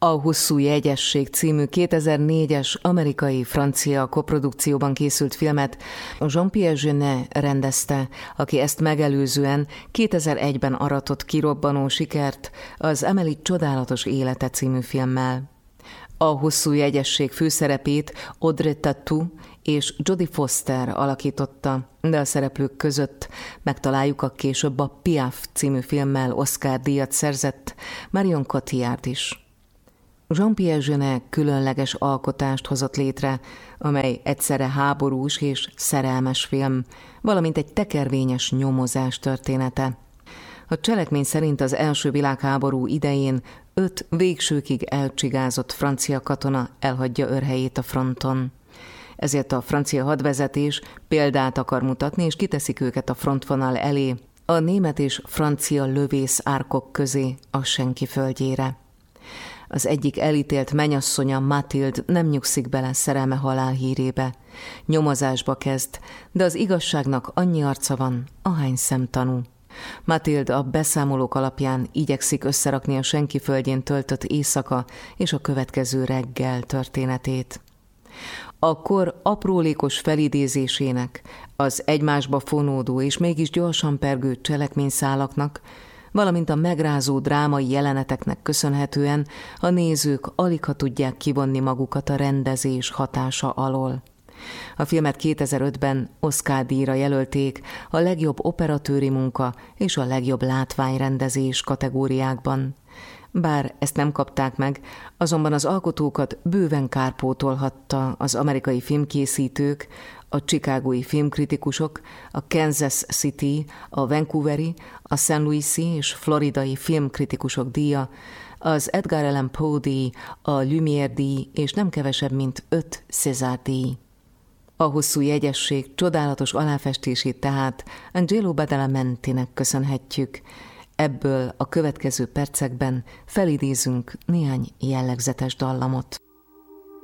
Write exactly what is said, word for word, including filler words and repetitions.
A Hosszú jegyesség című kétezer-négyes amerikai-francia koprodukcióban készült filmet Jean-Pierre Jeunet rendezte, aki ezt megelőzően kétezer-egyben aratott kirobbanó sikert az Amélie csodálatos élete című filmmel. A Hosszú jegyesség főszerepét Audrey Tautou és Jodie Foster alakította, de a szereplők között megtaláljuk a később a Piaf című filmmel Oscar-díjat szerzett Marion Cotillard is. Jean-Pierre Jeunet különleges alkotást hozott létre, amely egyszerre háborús és szerelmes film, valamint egy tekervényes nyomozás története. A cselekmény szerint az első világháború idején öt végsőkig elcsigázott francia katona elhagyja őrhelyét a fronton. Ezért a francia hadvezetés példát akar mutatni, és kiteszik őket a frontvonal elé, a német és francia lövész árkok közé a senki földjére. Az egyik elítélt menyasszonya, Mathilde nem nyugszik bele szerelme halálhírébe. Nyomozásba kezd, de az igazságnak annyi arca van, ahány szemtanú. Mathilde a beszámolók alapján igyekszik összerakni a senki földjén töltött éjszaka és a következő reggel történetét. A kor aprólékos felidézésének, az egymásba fonódó és mégis gyorsan pergő cselekményszálaknak, valamint a megrázó drámai jeleneteknek köszönhetően a nézők aligha tudják kivonni magukat a rendezés hatása alól. A filmet kétezer-ötben Oscar-díjra jelölték a legjobb operatőri munka és a legjobb látványrendezés kategóriákban. Bár ezt nem kapták meg, azonban az alkotókat bőven kárpótolhatta az amerikai filmkészítők, a chicagói filmkritikusok, a Kansas City, a Vancouveri, a Saint Louis-i és floridai filmkritikusok díja, az Edgar Allan Poe díj, a Lumière díj és nem kevesebb, mint öt César díj. A Hosszú jegyesség csodálatos aláfestését tehát Angelo Badalamentinek köszönhetjük. Ebből a következő percekben felidézünk néhány jellegzetes dallamot.